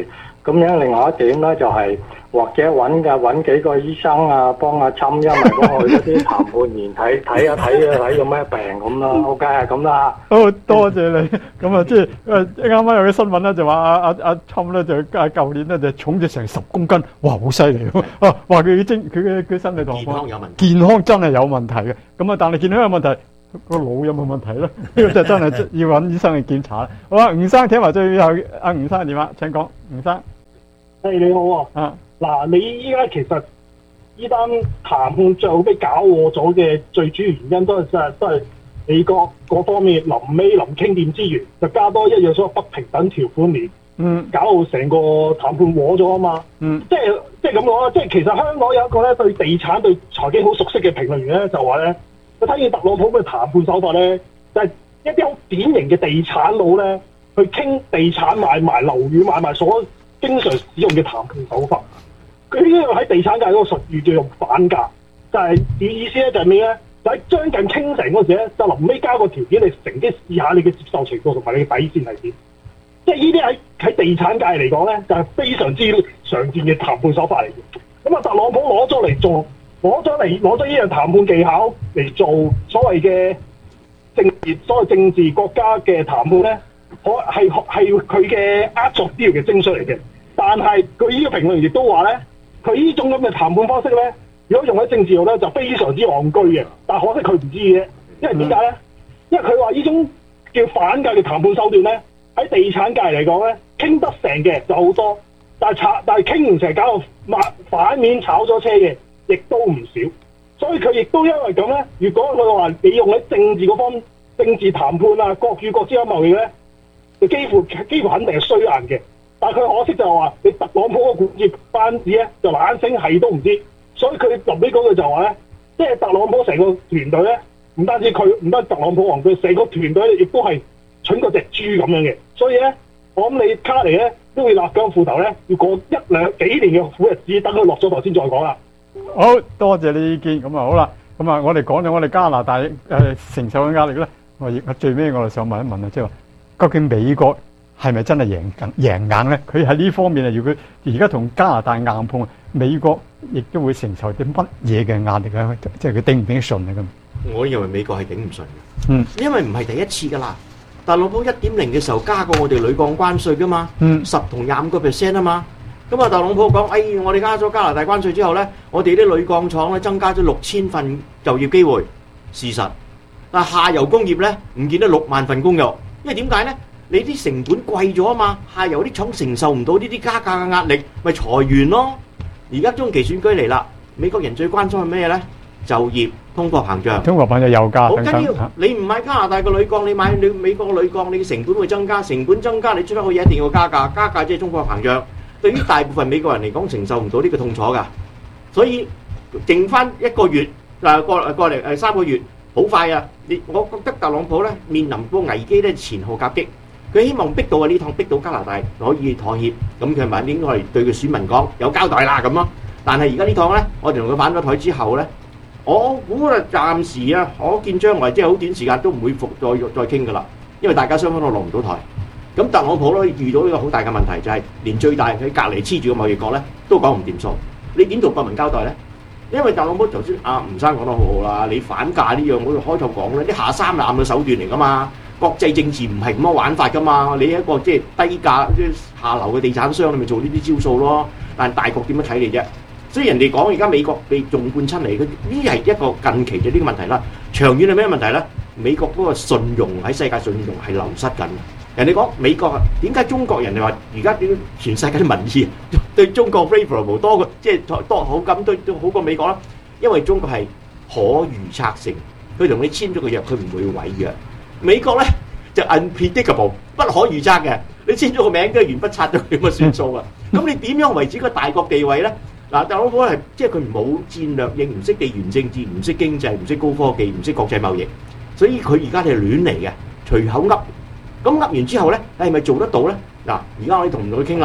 咁樣另外一點咧就係、是、或者揾嘅揾幾個醫生啊，幫阿侵，因為幫佢嗰啲談判員睇睇下睇啊睇有咩病咁啦。OK 係咁啦。 好多謝你。咁啊，即係誒啱啱有啲新聞咧，就話阿阿阿侵咧就啊舊年咧就重咗成十公斤，哇好犀利喎！啊話佢精佢嘅佢身體狀況健康有問題，健康真係有問題嘅。咁啊，但係健康有問題。個腦有冇問題咧？呢個就真係要揾醫生去檢查啦。好啊，吳生聽埋最後阿吳生嘅電話，請講，吳生。 係你好啊。啊，嗱，你依家其實呢單談判最後俾搞禍咗嘅最主要原因都係真係都係美國嗰方面臨尾臨傾掂之餘，就加多一樣所謂不平等條款面，嗯，搞到成個談判禍咗啊嘛。嗯，即係即係咁講啦，即係其實香港有一個咧對地產對財經好熟悉嘅評論員咧，就話咧。佢睇見特朗普嘅談判手法咧，就係、是、一啲好典型嘅地產佬咧，去傾地產買賣、樓宇買賣所經常使用嘅談判手法。佢呢個喺地產界嗰個術語叫做反價，就係、是、意思咧就係咩咧？就喺將近傾成嗰時咧，就臨尾加個條件，你乘機試下你嘅接受程度同埋你嘅底線係點。即係呢啲喺喺地產界嚟講咧，就係、是、非常之常見嘅談判手法嚟嘅。咁啊，特朗普攞咗嚟做。攞咗嚟攞咗呢樣談判技巧嚟做所謂嘅政治，所謂政治國家嘅談判咧，可係係佢嘅壓縮資料嘅精髓嚟嘅。但係佢呢個評論亦都話咧，佢呢種咁嘅談判方式咧，如果用喺政治度咧，就非常之戇居嘅。但係可惜佢唔知嘅，因為點解咧？因為佢話呢種叫反價嘅談判手段咧，喺地產界嚟講咧，傾得成嘅就好多，但係炒但係傾唔成，搞到反面炒咗車嘅。亦都唔少，所以佢亦都因為咁咧。如果佢話你用喺政治嗰方政治談判啊，國與國之間貿易咧，就幾乎幾乎肯定係衰硬嘅。但係佢可惜就係話，你特朗普個管治班子咧就懶醒係都唔知，所以佢臨尾嗰句就話咧，即係特朗普成個團隊咧，唔單止佢，唔單止特朗普王，佢成個團隊亦都係蠢過隻豬咁樣嘅。所以咧，我諗你卡尼咧都會立腳褲頭咧，要過一兩幾年嘅苦日子，等佢落咗台先再講啦。 好多謝你意見，咁啊好啦，咁啊我哋講咗我哋加拿大誒、呃、承受嘅壓力咧，我亦最尾我哋想問一問啊，即係話究竟美國係咪真係贏緊贏硬咧？佢喺呢方面啊，如果而家同加拿大硬碰，美國亦都會承受啲乜嘢嘅壓力咧？即係佢頂唔頂得順啊？咁我認為美國係頂唔順嘅， 嗯， 因為唔係第一次噶啦。特朗普一點零嘅時候加過我哋鋁鋼關稅噶嘛，嗯，十同廿五個 percent 啊嘛。咁啊，特朗普講，哎，我哋加咗加拿大關稅之後咧，我哋啲鋁鋼廠咧增加咗六千份就業機會，事實。但係下游工業咧唔見得六萬份工嘅，因為點解咧？你啲成本貴咗啊嘛，下游啲廠承受唔到呢啲加價嘅壓力，咪裁員咯。而家中期選舉嚟啦，美國人最關心係咩咧？就業、通貨膨脹。 通貨膨脹油價好緊要。你唔買加拿大嘅鋁鋼，你買你美國嘅鋁鋼，你嘅成本會增加，成本增加，你出得去嘢一定要加價，加價即係通貨膨脹。對於大部分美國人嚟講，承受唔到呢個痛楚㗎，所以剩翻一個月嗱過過嚟誒三個月，好快啊！你我覺得特朗普咧面臨個危機咧前後夾擊，佢希望逼到啊呢趟逼到加拿大可以妥協，咁佢咪應該係對佢選民講有交代啦咁咯。但係而家呢趟咧，我哋同佢反咗台之後咧，我估啊暫時啊可見將來即係好短時間都唔會復再再傾㗎啦，因為大家雙方都落唔到台。咁特朗普咧遇到呢個好大嘅問題，就係、是、連最大佢隔離黐住嘅貿易國咧都講唔掂數，你點同國民交代咧？因為特朗普頭先阿吳生講得好好啦，你反價呢樣我開頭講咧，啲下三濫嘅手段嚟噶嘛，國際政治唔係咁樣玩法噶嘛，你一個即係低價即係下流嘅地產商，你咪做呢啲招數咯。但係大國點樣睇你啫？所以人哋講而家美國被縱貫親嚟，佢呢係一個近期嘅呢個問題啦。長遠係咩問題咧？美國嗰個信用喺世界信用係流失緊。人哋講美國啊，點解中國人哋話而家點全世界啲民意對中國 favorable 多過即係多好感對都好過美國啦？因為中國係可預測性，佢同你簽咗個約，佢唔會違約。美國咧就 unpredictable 不可預測嘅，你簽咗個名跟住鉛筆擦咗佢咁啊算數啊！咁你點樣維持個大國地位咧？嗱，特朗普係即係佢冇戰略應，唔識地緣政治，唔識經濟，唔識高科技，唔識國際貿易，所以佢而家係亂嚟嘅，隨口噏。咁噏完之後咧，你係咪做得到咧？嗱，而家我哋同佢傾啦。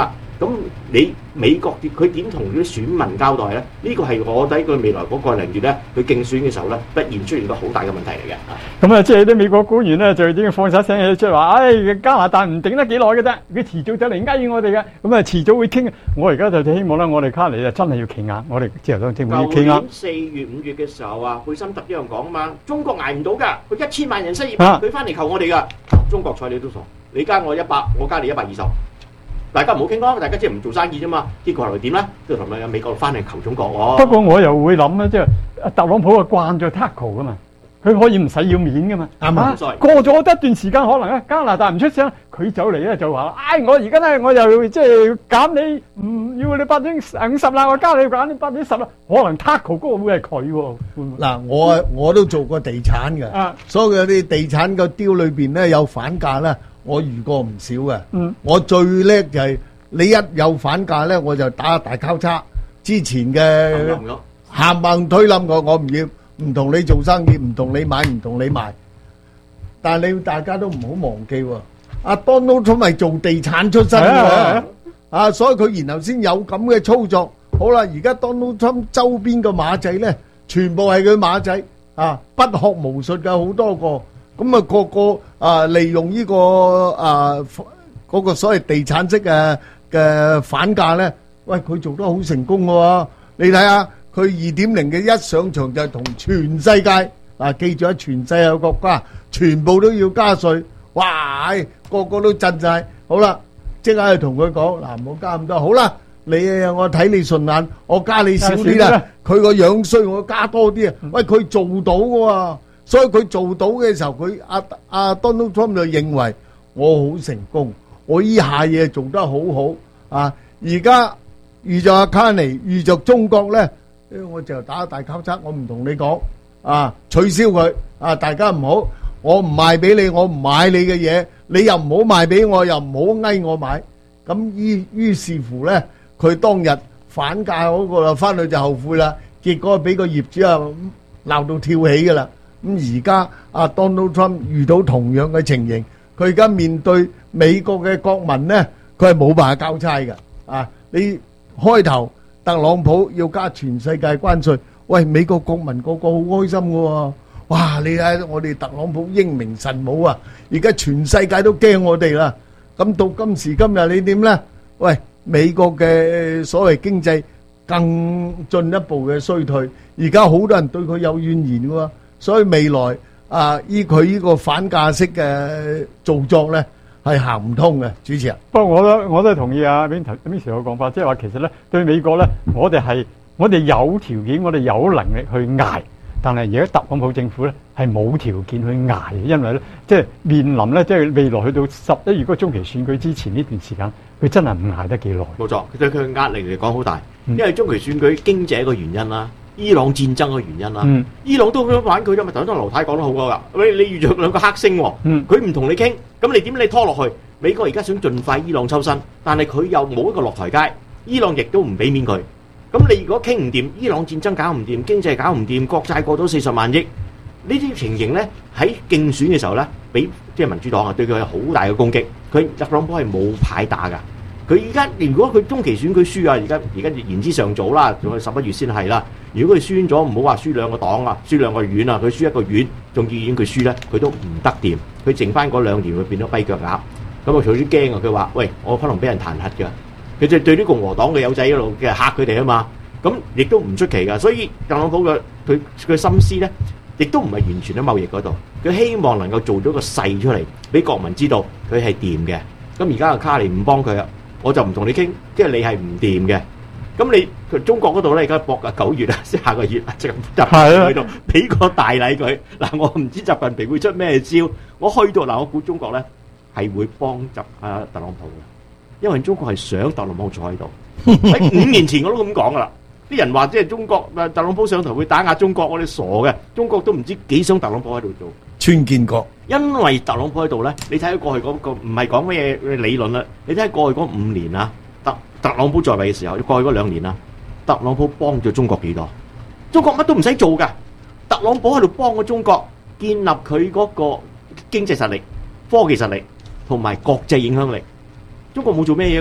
咁你美國佢點同啲選民交代咧？呢個係我睇佢未來嗰個零月咧，佢競選嘅時候咧，必然出現個好大嘅問題嚟嘅。 咁啊，即係啲美國官員咧就已經放晒聲氣出嚟話，唉、哎，加拿大唔頂得幾耐嘅啫，佢遲早就嚟呃我哋嘅，咁啊遲早會傾。我而家就希望咧，我哋卡尼啊真係要企硬，我哋自由黨政府要企硬。舊年四月五月嘅時候啊，貝森特一樣講啊嘛，中國捱唔到㗎，佢一千萬人失業，佢翻嚟求我哋㗎，中國睬你都傻，你加我一百，我加你一百二十。大家唔好傾咯，大家即係唔做生意啫嘛。結果後來點咧？都同埋美國翻嚟求中國喎。 不過我又會諗咧，即係特朗普啊慣咗 tackle 噶嘛，佢可以唔使要面噶嘛。啱啊！過咗一段時間，可能咧加拿大唔出聲，佢走嚟咧就話：，唉、哎，我而家咧我又即係減你，唔要你百分之五十啦，我加你減你百分之十啦。可能 tackle 嗰個會係佢喎。 嗱，我我都做過地產嘅，啊、所以有啲地產個 deal 裏邊咧有反價啦。我遇過唔少嘅，嗯、我最叻就係你一有反價咧，我就打大交叉。之前嘅冚唪推冧我，我唔要，唔同你做生意，唔同你買，唔同你賣。但係你大家都唔好忘記喎，阿 Donald Trump 係做地產出身嘅，啊，所以佢然後先有咁嘅操作。好啦，而家 Donald Trump 周邊嘅馬仔咧，全部係佢馬仔，啊，不學無術嘅好多個。咁啊，個個啊利用呢個啊嗰個所謂地產式嘅嘅反價咧，喂，佢做得好成功嘅喎。你睇下佢二點零嘅一上場就係同全世界啊，記住喺全世界國家全部都要加稅，哇！個個都震晒。好啦，即刻去同佢講嗱，唔好加咁多。好啦，你我睇你順眼，我加你少啲啦。佢個樣衰，我加多啲啊。喂，佢做到嘅喎。所以佢做到嘅時候，佢阿阿 Donald Trump 就認為我好成功，我依下嘢做得好好啊！而家遇着阿卡尼，遇着中國咧，我就打大交叉，我唔同你講啊，取消佢啊！大家唔好，我唔賣俾你，我唔買你嘅嘢，你又唔好賣俾我，又唔好翳我買。咁於於是乎咧，佢當日反價嗰個啦，翻去就後悔啦，結果俾個業主啊鬧到跳起噶啦。咁而家阿 Donald Trump 遇到同樣嘅情形，佢而家面對美國嘅國民咧，佢係冇辦法交差嘅。啊，你開頭特朗普要加全世界關稅，喂，美國國民個個好開心嘅喎。哇！你睇我哋特朗普英明神武啊，而家全世界都驚我哋啦。咁到今時今日你點咧？喂，美國嘅所謂經濟更進一步嘅衰退，而家好多人對佢有怨言喎。所以未來啊，依佢呢個反價式嘅造作咧，係行唔通嘅。主持人， 不過我都我都同意啊邊頭邊時嘅講法，即係話其實咧對美國咧，我哋係我哋有條件，我哋有能力去捱，但係而家特朗普政府咧係冇條件去捱，因為咧即係面臨咧即係未來去到十一月嗰個中期選舉之前呢段時間，佢真係唔捱得幾耐。 冇錯，佢對佢嘅壓力嚟講好大，因為中期選舉經濟一個原因啦。伊朗戰爭嘅原因啦，嗯、伊朗都咁樣玩佢啫嘛。頭先劉太講得好㗎，你你遇着兩個黑星喎，佢唔同你傾，咁你點你拖落去？美國而家想盡快伊朗抽身，但係佢又冇一個落台階，伊朗亦都唔俾面佢。咁你如果傾唔掂，伊朗戰爭搞唔掂，經濟搞唔掂，國債過到四十萬億，呢啲情形咧喺競選嘅時候咧，俾即係民主黨啊對佢有好大嘅攻擊。佢特朗普係冇牌打㗎。佢而家如果佢中期選舉輸啊，而家而家言之尚早啦，仲係十一月先係啦。如果佢輸咗，唔好話輸兩個黨啊，輸兩個縣啊，佢輸一個縣，眾議院佢輸咧，佢都唔得掂。佢剩翻嗰兩年會變咗跛腳鴨。咁啊，佢有啲驚啊！佢話：喂，我可能俾人彈劾㗎。佢就對啲共和黨嘅友仔一路嘅嚇佢哋啊嘛。咁亦都唔出奇㗎。所以特朗普嘅佢佢心思咧，亦都唔係完全喺貿易嗰度。佢希望能夠做咗個勢出嚟，俾國民知道佢係掂嘅。咁而家個卡尼唔幫佢啊！我就唔同你傾，即係你係唔掂嘅。咁你佢中國嗰度咧，而家搏啊九月啊，即係下個月啊，即係習近平去到俾個大禮佢。嗱，我唔知習近平會出咩招。我去到嗱，我估中國咧係會幫習啊特朗普嘅，因為中國係想特朗普坐喺度。喺五年前我都咁講噶啦，啲人話即係中國啊特朗普上台會打壓中國，我哋傻嘅。中國都唔知幾想特朗普喺度做。 川建國， 因為特朗普喺度咧，你睇下過去嗰個唔係講咩理論啦，你睇下過去嗰五年啊，特特朗普在位嘅時候，過去嗰兩年啊，特朗普幫咗中國幾多？中國乜都唔使做噶，特朗普喺度幫咗中國建立佢嗰個經濟實力、科技實力同埋國際影響力。中國冇做咩嘢噶，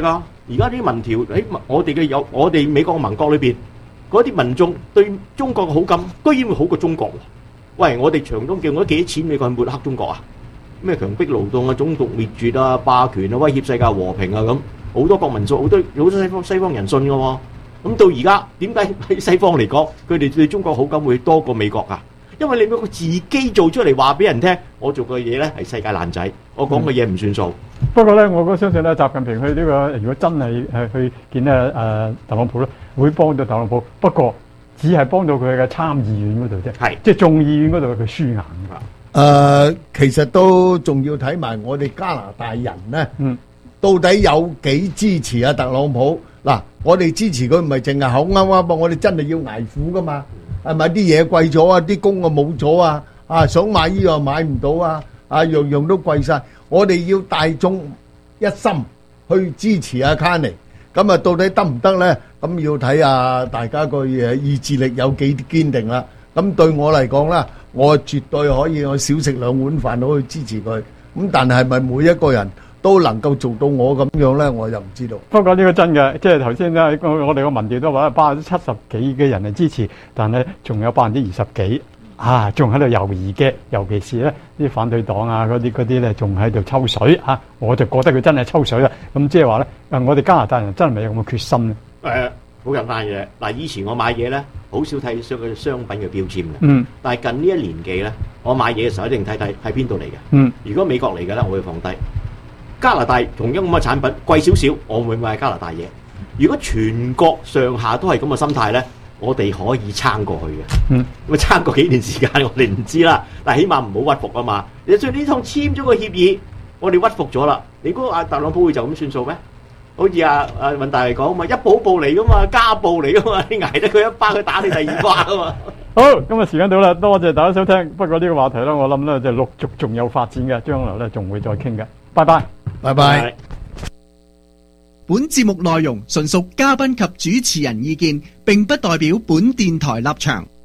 而家啲民調喺我哋嘅有我哋美國嘅盟國裏邊，嗰啲民眾對中國嘅好感，居然會好過中國喎。喂，我哋長東叫我幾多錢美國去抹黑中國啊？咩強迫勞動啊、種族滅絕啊、霸權啊、威脅世界和平啊咁，好多國民族好多好多西方西方人信嘅喎。咁到而家點解喺西方嚟講，佢哋對中國好感會多過美國啊？因為你美國自己做出嚟話俾人聽，我做嘅嘢咧係世界爛仔，我講嘅嘢唔算數。 嗯、不過咧，我都相信咧，習近平去呢、這個如果真係係去見咧誒、呃、特朗普咧，會幫到特朗普。不過只係幫到佢嘅參議院嗰度啫，係即係眾議院嗰度佢輸硬㗎。誒、 呃，其實都仲要睇埋我哋加拿大人咧，嗯，到底有幾支持啊特朗普？嗱，我哋支持佢唔係淨係口啱啱噃，我哋真係要捱苦噶嘛。係咪啲嘢貴咗啊？啲工啊冇咗啊！啊，想買依樣買唔到啊！啊，樣樣都貴晒。我哋要大眾一心去支持阿卡尼。咁啊，到底得唔得咧？咁要睇下大家個誒意志力有幾堅定啦。咁對我嚟講啦，我絕對可以我少食兩碗飯都去支持佢。咁但係咪每一個人都能夠做到我咁樣咧？我就唔知道。 不過呢個真嘅，即係頭先咧，我哋個民調都話百分之七十幾嘅人係支持，但係仲有百分之二十幾啊，仲喺度猶豫嘅。尤其是咧啲反對黨啊，嗰啲嗰啲咧，仲喺度抽水啊。我就覺得佢真係抽水啦。咁即係話咧，誒，我哋加拿大人真係咪有咁嘅決心咧？ 誒、呃，好簡單嘅。嗱，以前我買嘢咧，好少睇商嘅商品嘅標籤嘅。 嗯。但係近呢一年幾咧，我買嘢嘅時候一定睇睇喺邊度嚟嘅。 嗯。 如果美國嚟嘅咧，我會放低。加拿大同樣咁嘅產品貴少少，我會買加拿大嘢。如果全國上下都係咁嘅心態咧，我哋可以撐過去嘅。 嗯， 咁撐過幾年時間，我哋唔知啦。但係起碼唔好屈服啊嘛。你雖然呢趟簽咗個協議，我哋屈服咗啦。你估阿特朗普會就咁算數咩？好似阿阿雲大嚟講嘛，一步一步嚟噶嘛，家暴嚟噶嘛，你捱得佢一巴，佢打你第二巴啊嘛。 好，今日時間到啦，多謝大家收聽。不過呢個話題咧，我諗咧就陸續仲有發展嘅，將來咧仲會再傾嘅。拜拜， 拜拜。 本節目內容純屬嘉賓及主持人意見，並不代表本電台立場。